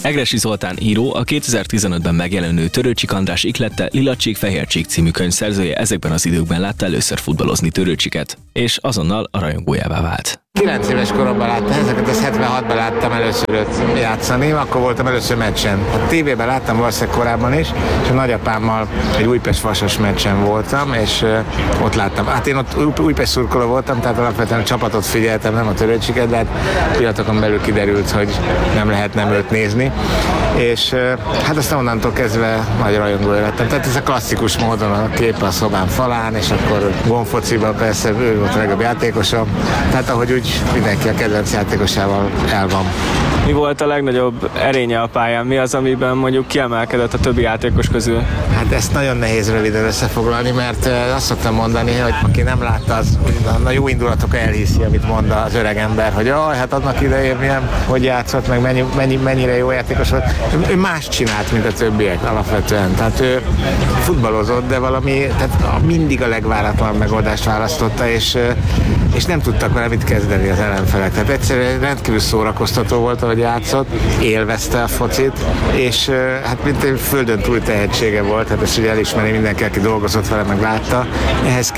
Egressy Zoltán író, a 2015-ben megjelenő Törőcsik András iklette Lilacsik-Fehércsik című könyv szerzője ezekben az időkben látta először futballozni Törőcsiket, és azonnal a rajongójává vált. 9 éves koromban láttam ezeket, 76-ban láttam először őt játszani, akkor voltam először meccsen. A tévében láttam valószínűleg korábban is, és a nagyapámmal egy Újpest-Vasas meccsen voltam, és ott láttam. Hát én ott Újpest szurkoló voltam, tehát alapvetően a csapatot figyeltem, nem a Törőcsiket, de hát pillanatokon belül kiderült, hogy nem lehet nem őt nézni. És hát aztán onnantól kezdve nagy rajongója lettem. Tehát ez a klasszikus módon a kép a szobám falán, és akkor gomfociban persze ő volt a legjobb játékosom. Tehát ahogy úgy mindenki a kedvenc játékosával el van. Mi volt a legnagyobb erénye a pályán? Mi az, amiben mondjuk kiemelkedett a többi játékos közül? Hát ezt nagyon nehéz röviden összefoglalni, mert azt szoktam mondani, hogy aki nem látta, az a jó indulatok elhiszi, amit mond az öreg ember, hogy hát annak idején milyen, hogy játszott, meg mennyire jó játékos volt. Ő más csinált, mint a többiek alapvetően. Tehát ő futballozott, de tehát mindig a legváratlanabb megoldást választotta, és nem tudtak vele mit kezdeni az ellenfelek. Tehát egyszerűen rendkívül szórakoztató volt, ahogy játszott, élvezte a focit, és hát mint egy földön túli tehetsége volt, hát ezt ugye elismeri mindenki, aki dolgozott vele, meg látta. Ehhez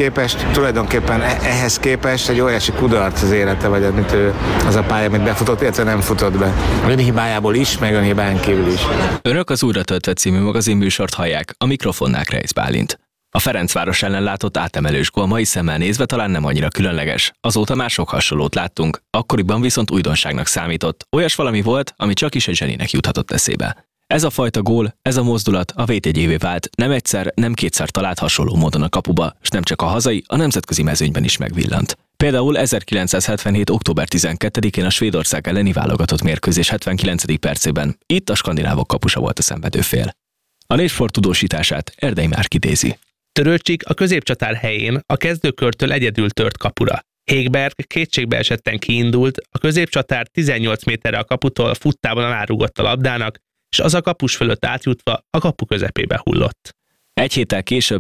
képest egy óriási kudarc az élete, vagy az a pálya, amit befutott, illetve nem futott be. Önhibájából is, meg önhibán kívül is. Önök az Újra töltve című magazinműsort hallják, a mikrofonnál Kreisz Bálint. A Ferencváros ellen látott átemelős gól mai szemmel nézve talán nem annyira különleges. Azóta már sok hasonlót láttunk, akkoriban viszont újdonságnak számított. Olyas valami volt, ami csak is egy zseninek juthatott eszébe. Ez a fajta gól, ez a mozdulat a védjegyévé vált, nem egyszer, nem kétszer talált hasonló módon a kapuba, és nem csak a hazai, a nemzetközi mezőnyben is megvillant. Például 1977. október 12-én a Svédország elleni válogatott mérkőzés 79. percében. Itt a skandinávok kapusa volt a szenvedőfél. A Népsport tudósítását Erdei Márk idézi. Törőcsik a középcsatár helyén a kezdőkörtől egyedül tört kapura. Hékberg kétségbe esetten kiindult, a középcsatár 18 méterre a kaputól futtában alárugott a labdának, és az a kapus fölött átjutva a kapu közepébe hullott. Egy héttel később,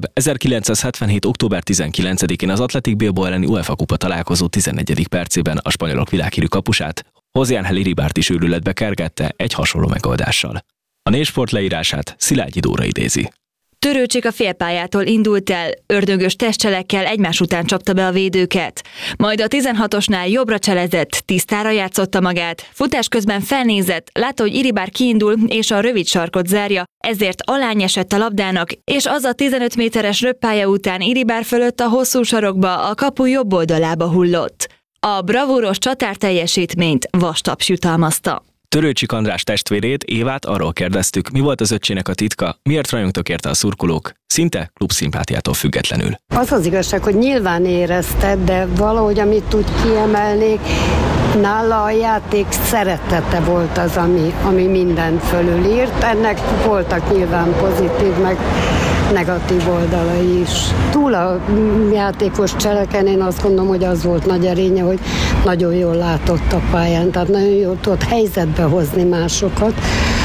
1977. október 19-én az Athletic Bilbao elleni UEFA kupa találkozó 14. percében a spanyolok világhírű kapusát, José Ángel Iribart is őrületbe kergette egy hasonló megoldással. A Népsport leírását Szilágyi Dóra idézi. Törőcsik a félpályától indult el, ördögös testcselekkel egymás után csapta be a védőket. Majd a 16-osnál jobbra cselezett, tisztára játszotta magát, futás közben felnézett, látta, hogy Iribár kiindul és a rövid sarkot zárja, ezért alányesett a labdának, és az a 15 méteres röppálya után Iribár fölött a hosszú sarokba, a kapu jobb oldalába hullott. A bravúros csatár teljesítményt vastaps jutalmazta. Törőcsik András testvérét, Évát arról kérdeztük, mi volt az öccsének a titka, miért rajongtak érte a szurkolók, szinte klubszimpátiától függetlenül. Az az igazság, hogy nyilván érezted, de valahogy amit úgy kiemelnék, nála a játék szeretete volt az, ami minden fölülírt. Ennek voltak nyilván pozitív, meg negatív oldalai is. Túl a játékos cseleken én azt gondolom, hogy az volt nagy erénye, hogy nagyon jól látott a pályán, tehát nagyon jól tudott helyzetbe hozni másokat.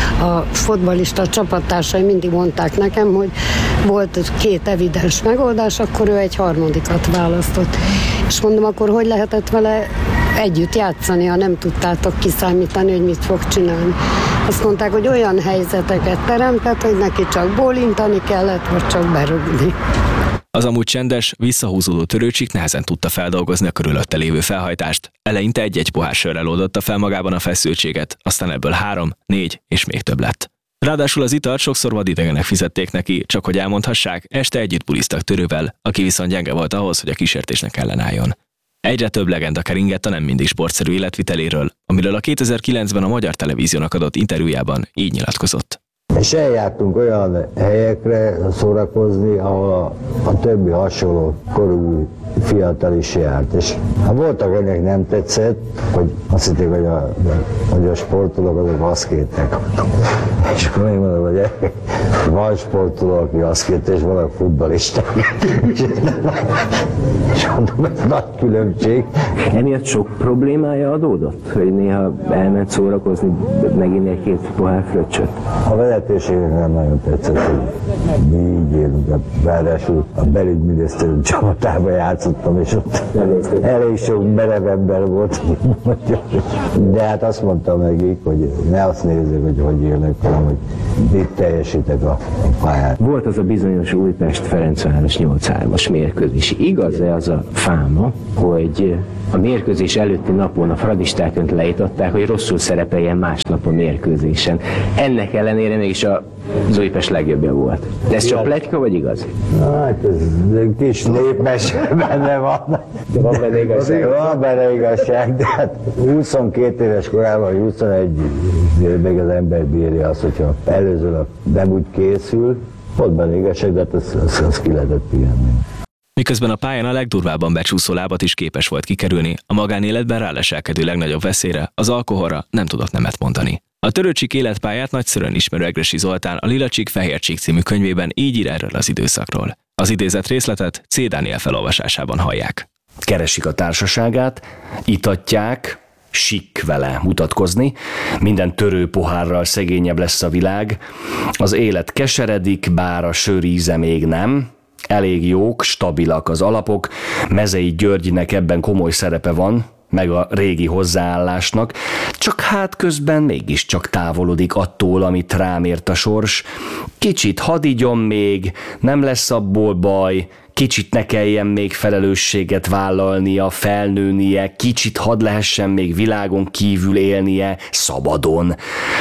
A fotballista csapattársai mindig mondták nekem, hogy volt két evidens megoldás, akkor ő egy harmadikat választott. És mondom, akkor hogy lehetett vele együtt játszani, ha nem tudtátok kiszámítani, hogy mit fog csinálni. Azt mondták, hogy olyan helyzeteket teremtett, hogy neki csak bólintani kellett, vagy csak berúgni. Az amúgy csendes, visszahúzódó Törőcsik nehezen tudta feldolgozni a körülötte lévő felhajtást. Eleinte egy-egy pohár sörrel oldotta fel magában a feszültséget, aztán ebből 3, 4 és még több lett. Ráadásul az italt sokszor vadidegenek fizették neki, csak hogy elmondhassák, este együtt buliztak Törővel, aki viszont gyenge volt ahhoz, hogy a kísértésnek ellenálljon. Egyre több legenda keringett a nem mindig sportszerű életviteléről, amiről a 2009-ben a Magyar Televíziónak adott interjújában így nyilatkozott. És eljártunk olyan helyekre szórakozni, ahol a többi hasonló korú fiatal is járt. És voltak, akinek nem tetszett, hogy azt hitték, hogy a sportolók azok aszkétek. És akkor még mondom, hogy van sportoló, aki aszkét, és vannak futballisták. És mondom, ez nagy különbség. Emiatt sok problémája adódott, hogy néha elment szórakozni, megint egy-két pohár fröccsöt? A vezető vezetőségnek nem nagyon tetszett, hogy mi így élünk. Ráadásul a belügyminisztérium csapatába játszottam, és ott elég sok merev ember volt. De hát azt mondtam nekik, hogy ne azt nézzék, hogy élnek, hanem hogy mit teljesítek a pályán. Volt az a bizonyos Újpest-Ferencváros 8-3-as mérkőzés. Igaz-e az a fáma, hogy a mérkőzés előtti napon a fradisták önt leították, hogy rosszul szerepeljen másnap a mérkőzésen. Ennek ellenére mégis az Újpest legjobbja volt. De ez csak pletyka, vagy igaz? Hát ez kis népmese benne van. De van benne igazság. Van benne igazság, de hát 22 éves korában, 21 még az ember bírja azt, hogyha előzőleg nem úgy készül, volt benne igazság, de hát az ki lehetett pihenni. Miközben a pályán a legdurvábban becsúszó lábat is képes volt kikerülni, a magánéletben ráleselkedő legnagyobb veszélyre, az alkoholra nem tudott nemet mondani. A Törőcsik életpályát nagyszerűen ismerő Egressy Zoltán a Lila Csík Fehér Csík című könyvében így ír erről az időszakról. Az idézett részletet C. Dániel felolvasásában hallják. Keresik a társaságát, itatják, sikk vele mutatkozni, minden törő pohárral szegényebb lesz a világ, az élet keseredik, bár a sör íze még nem, elég jók, stabilak az alapok, Mezei Györgynek ebben komoly szerepe van, meg a régi hozzáállásnak, csak hát közben mégiscsak távolodik attól, amit rám ért a sors. Kicsit hadd igyon még, nem lesz abból baj, kicsit ne kelljen még felelősséget vállalnia, felnőnie, kicsit hadd lehessen még világon kívül élnie, szabadon.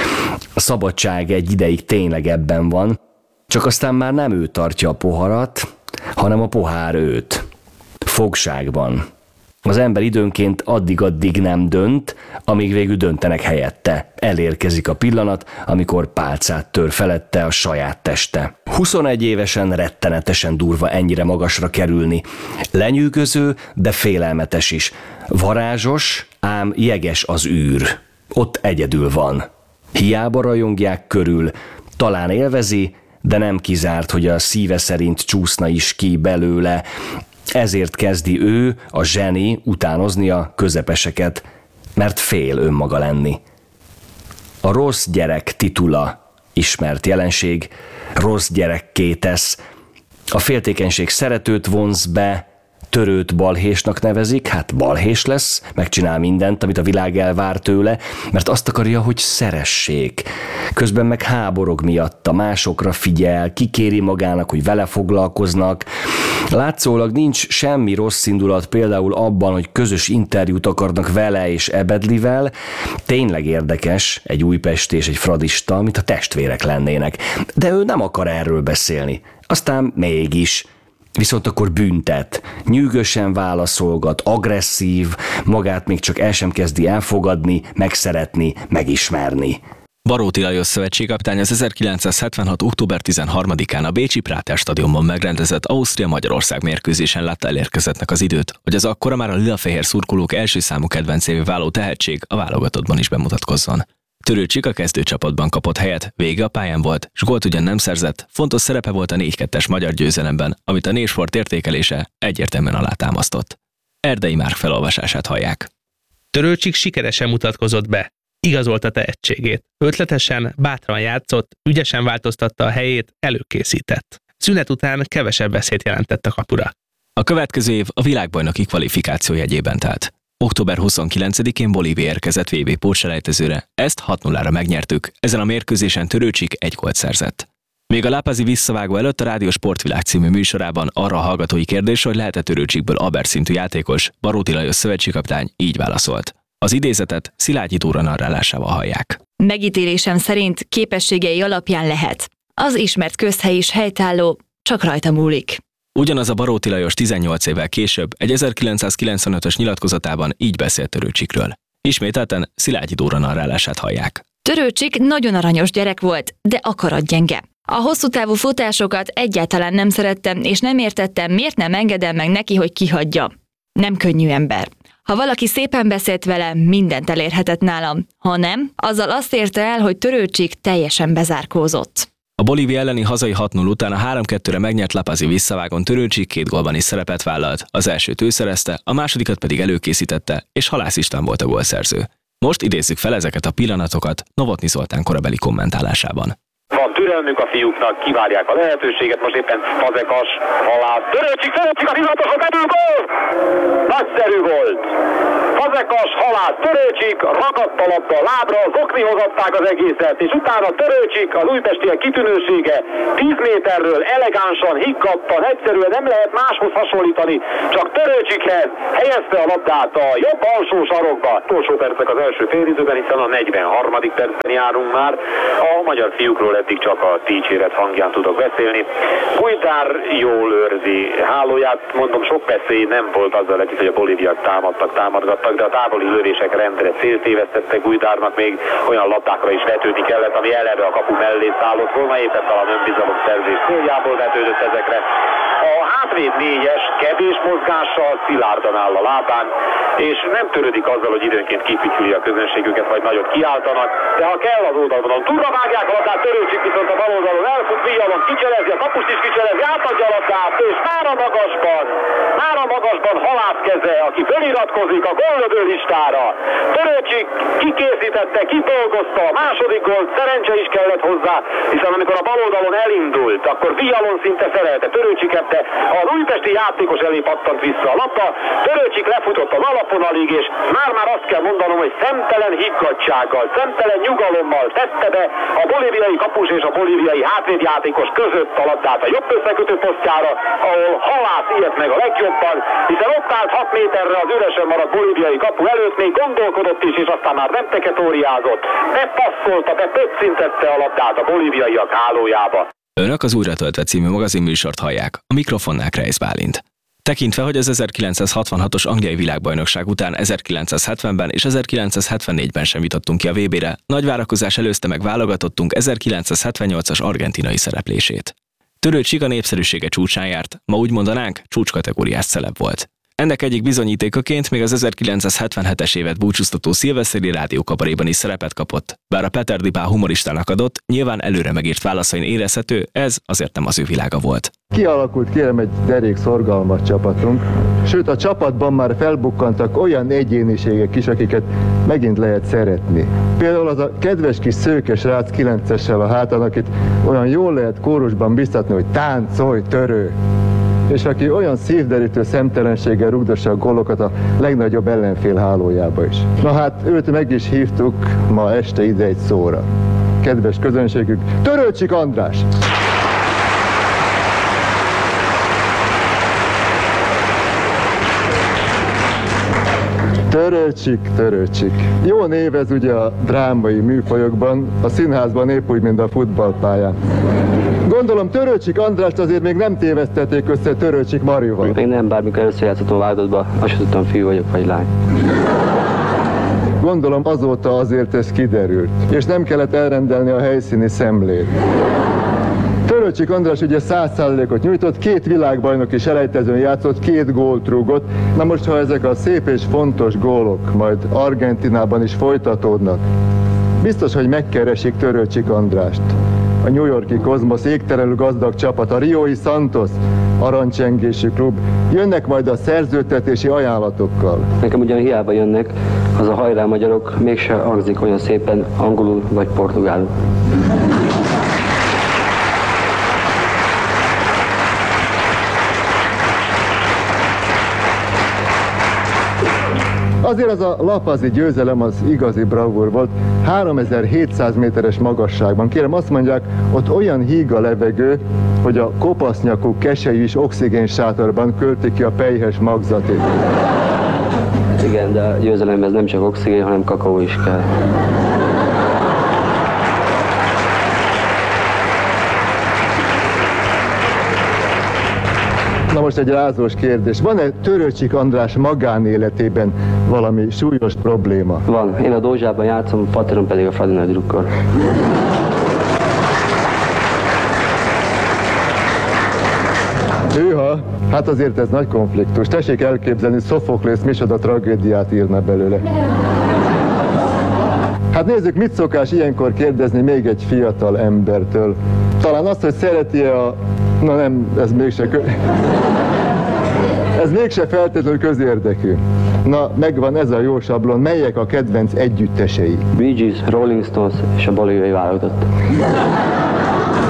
A szabadság egy ideig tényleg ebben van, csak aztán már nem ő tartja a poharat, hanem a pohár őt. Fogságban. Az ember időnként addig-addig nem dönt, amíg végül döntenek helyette. Elérkezik a pillanat, amikor pálcát tör felette a saját teste. 21 évesen rettenetesen durva ennyire magasra kerülni. Lenyűgöző, de félelmetes is. Varázsos, ám jeges az űr. Ott egyedül van. Hiába rajongják körül, talán élvezi, de nem kizárt, hogy a szíve szerint csúszna is ki belőle. Ezért kezdi ő, a zseni, utánozni a közepeseket, mert fél önmaga lenni. A rossz gyerek titula ismert jelenség, rossz gyerekké tesz. A féltékenység szeretőt vonz be, törőt balhésnak nevezik, hát balhés lesz, megcsinál mindent, amit a világ elvár tőle, mert azt akarja, hogy szeressék. Közben meg háborog miatta, másokra figyel, kikéri magának, hogy vele foglalkoznak. Látszólag nincs semmi rossz indulat például abban, hogy közös interjút akarnak vele és Ebedlivel. Tényleg érdekes, egy újpesti és egy fradista, mint a testvérek lennének. De ő nem akar erről beszélni. Aztán mégis. Viszont akkor büntet, nyűgösen válaszolgat, agresszív, magát még csak el sem kezdi elfogadni, megszeretni, megismerni. Baróti Lajos szövetségkapitány az 1976. október 13-án a bécsi Práter stadionban megrendezett Ausztria-Magyarország mérkőzésen látta elérkezettnek az időt, hogy az akkora már a lila-fehér szurkolók első számú kedvencévé váló tehetség a válogatottban is bemutatkozzon. Törőcsik a kezdőcsapatban kapott helyet, vége a pályán volt, s gólt ugyan nem szerzett, fontos szerepe volt a 4-2-es magyar győzelemben, amit a Népsport értékelése egyértelműen alátámasztott. Erdei Márk felolvasását hallják. Törőcsik sikeresen mutatkozott be. Igazolta tehetségét. Ötletesen, bátran játszott, ügyesen változtatta a helyét, előkészített. Szünet után kevesebb veszélyt jelentett a kapura. A következő év a világbajnoki kvalifikáció jegyében telt. Október 29-én Bolívia érkezett VB pótselejtezőre, ezt 6-0-ra megnyertük, ezen a mérkőzésen Törőcsik 1 gólt szerzett. Még a lápazi visszavágó előtt a Rádió Sportvilág című műsorában arra a hallgatói kérdés, hogy lehet-e Törőcsikből Albert szintű játékos, Baróti Lajos szövetségkapitány így válaszolt. Az idézetet Szilágyi Dóra narrálásával hallják. Megítélésem szerint képességei alapján lehet. Az ismert közhely is helytálló, csak rajta múlik. Ugyanaz a Baróti Lajos 18 évvel később egy 1995-ös nyilatkozatában így beszélt Törőcsikről. Ismételten Szilágyi Dóra narrálását hallják. Törőcsik nagyon aranyos gyerek volt, de akaratgyenge. A hosszú távú futásokat egyáltalán nem szerettem, és nem értettem, miért nem engedem meg neki, hogy kihagyja. Nem könnyű ember. Ha valaki szépen beszélt vele, mindent elérhetett nálam. Ha nem, azzal azt érte el, hogy Törőcsik teljesen bezárkózott. A Bolívia elleni hazai 6-0 után a 3-2-re megnyert lapazi visszavágon Törőcsik 2 gólban is szerepet vállalt, az elsőt ő szerezte, a másodikat pedig előkészítette, és Halász István volt a gólszerző. Most idézzük fel ezeket a pillanatokat Novotny Zoltán korabeli kommentálásában. Van türelmük a fiúknak, kivárják a lehetőséget, most éppen Fazekas, Halász, Törőcsik, a 16-osra bedül, gól! Nagyszerű volt! Fazekas, Halász, Törőcsik, ragadt a labda a lábra, zoknihoz adták az egészet, és utána Törőcsik, az újpestiek kitűnősége 10 méterről elegánsan, higgadtan, egyszerűen nem lehet máshoz hasonlítani, csak Törőcsikhez helyezte a labdát a jobb alsó sarokba. Utolsó percek az első félidőben, hiszen a 43. percben járunk már. A magyar fiúkról eddig csak a dicséret hangján tudok beszélni. Gujdár jól őrzi hálóját, mondom, sok veszély nem volt azzal együtt, hogy a bolíviak támadgattak, de a távoli lövések rendre célt tévesztettek. Gujdárnak még olyan labdákra is vetődni kellett, ami eleve a kapu mellé szállott volna, éppen talán önbizalom szerzés céljából vetődött ezekre. A hátvéd 4-es kevés mozgással szilárdan áll a lábán, és nem törődik azzal, hogy időnként kipityüli a közönségüket, vagy nagyot kiáltanak, de ha kell az oldalon túlra vágják a labdát, Törőcsik viszont a bal oldalon elfut, Vialon kicserezi, a kapust is kicserezi, átadja a labdát, és már a magasban Halász keze, aki feliratkozik a góllövő listára. Törőcsik kikészítette, kidolgozta a második gólt, szerencse is kellett hozzá, hiszen amikor a bal oldalon elindult, akkor Vialon szinte felelte Törőcsiket, de az újpesti játékos elé pattant vissza a labda, Törőcsik lefutott az alaponalig, és már azt kell mondanom, hogy szemtelen higgadtsággal, szemtelen nyugalommal tette be a bolíviai kapus és a bolíviai hátvédjátékos között a labdát a jobb összekötő posztjára, ahol Halász ilyet meg a legjobban, hiszen ott állt 6 méterre az üresen maradt bolíviai kapu előtt, még gondolkodott is, és aztán már nem teketóriázott, bepasszolta, bepöccintette a labdát a bolíviaiak hálójába. Önök az Újra töltve című magazinműsort hallják, a mikrofonnál Kreisz Bálint. Tekintve, hogy az 1966-os angliai világbajnokság után 1970-ben és 1974-ben sem jutottunk ki a VB-re, nagy várakozás előzte meg válogatottunk 1978-as argentinai szereplését. Törőcsik a népszerűsége csúcsán járt, ma úgy mondanánk, csúcskategóriás celeb volt. Ennek egyik bizonyítékaként még az 1977-es évet búcsúztató szilveszteri rádiókabaréban is szerepet kapott. Bár a Peter Di Pál humoristának adott, nyilván előre megírt válaszain érezhető, ez azért nem az ő világa volt. Kialakult, kérem, egy derék szorgalmas csapatunk, sőt a csapatban már felbukkantak olyan egyéniségek is, akiket megint lehet szeretni. Például az a kedves kis szőke srác 9-essel a hátán, akit olyan jól lehet kórusban biztatni, hogy táncolj, törő! És aki olyan szívderítő szemtelenséggel rugdossa a gólokat a legnagyobb ellenfél hálójába is. Na hát, őt meg is hívtuk ma este ide egy szóra. Kedves közönségük, Törőcsik András! Törőcsik. Jó név ez ugye a drámai műfajokban, a színházban épp úgy, mint a futballpályán. Gondolom Törőcsik Andrást azért még nem tévesztették össze Törőcsik Marival. Még nem, bármikor először játszottam a válogatotba, azt sem tudtam, fiú vagyok vagy lány. Gondolom azóta azért ez kiderült, és nem kellett elrendelni a helyszíni szemlét. Törőcsik András ugye 100%-ot nyújtott, 2 világbajnoki selejtezőn játszott, 2 gólt rúgott. Na most, ha ezek a szép és fontos gólok majd Argentinában is folytatódnak, biztos, hogy megkeresik Törőcsik Andrást. A New York-i Cosmos égtelenül gazdag csapat, a Riói Santos aranycsengési klub, jönnek majd a szerződtetési ajánlatokkal. Nekem ugyan hiába jönnek, az a hajrá magyarok mégse hangzik olyan szépen angolul vagy portugálul. Azért az a lapazi győzelem az igazi bravúr volt, 3700 méteres magasságban. Kérem, azt mondják, ott olyan híg a levegő, hogy a kopasznyakú keselyű is oxigénsátorban költi ki a pelyhes magzatét. Igen, de a győzelemhez nem csak oxigén, hanem kakaó is kell. Na most egy rázós kérdés. Van-e Törőcsik András magánéletében valami súlyos probléma? Van. Én a Dózsában játszom, a paterom pedig a Fradi nagy drukkor. Hűha, hát azért ez nagy konfliktus. Tessék elképzelni, Szofoklész micsoda tragédiát írna belőle. Hát nézzük, mit szokás ilyenkor kérdezni még egy fiatal embertől. Talán azt, hogy szereti-e a... Na nem, ez mégse feltétlenül közérdekű. Na, megvan ez a jó sablon. Melyek a kedvenc együttesei? Bee Gees, Rolling Stones és a bolíviai válogatott.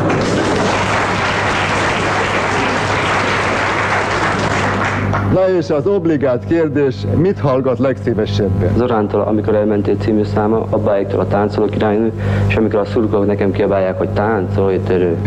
Na és az obligát kérdés, mit hallgat legszívesebben? Zorántól, amikor elmentél című száma, Abbáiktól a Táncoló királynő, és amikor a szurkolók nekem kiabálják, hogy táncolj törő.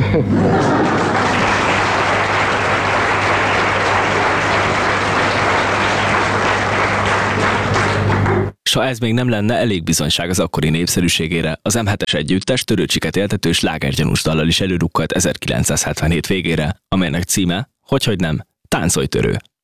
S ha ez még nem lenne elég bizonyság az akkori népszerűségére, az M7-es együttes törőcsiket éltető slágergyanús dallal is előrukkolt 1977 végére, amelynek címe, hogyhogy nem, Táncolj törő.